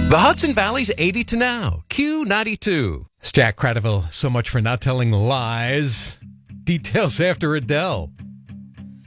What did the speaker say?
The Hudson Valley's 80 to now. Q92. It's Jack Cradaville. So much for not telling lies. Details after Adele.